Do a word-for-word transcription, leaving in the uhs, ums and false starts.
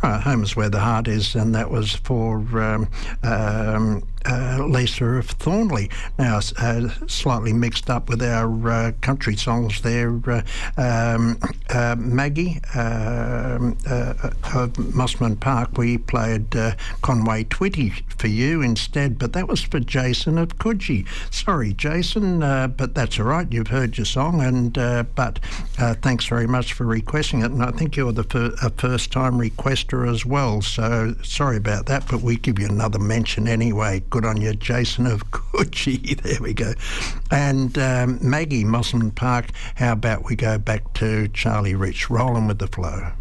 Right, Home is Where the Heart Is, and that was for um, um, uh, Lisa of Thornley. Now, uh, slightly mixed up with our uh, country songs there. Uh, um, uh, Maggie um, uh, of Mossman Park, we played uh, Conway Twitty for you instead, but that was for Jason of Coogee. Sorry, Jason, uh, but that's all right. You've heard your song, and uh, but uh, thanks very much for requesting it. And I think you're the fir- a first-time requester as well, so sorry about that, but we give you another mention anyway. Good on you, Jason of Coogee. There we go. And um, Maggie, Mossman Park, how about we go back to Charlie Rich, rolling with the flow.